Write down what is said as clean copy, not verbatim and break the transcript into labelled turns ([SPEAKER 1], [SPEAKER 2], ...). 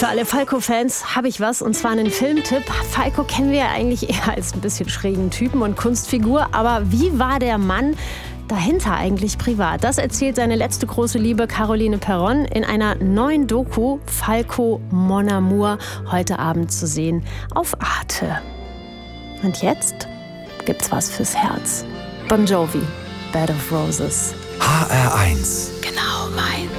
[SPEAKER 1] Für alle Falco-Fans habe ich was, und zwar einen Filmtipp. Falco kennen wir ja eigentlich eher als ein bisschen schrägen Typen und Kunstfigur, aber wie war der Mann dahinter eigentlich privat? Das erzählt seine letzte große Liebe Caroline Perron in einer neuen Doku Falco Mon Amour, heute Abend zu sehen auf Arte. Und jetzt gibt's was fürs Herz. Bon Jovi, Bed of Roses.
[SPEAKER 2] HR1.
[SPEAKER 1] Genau meins.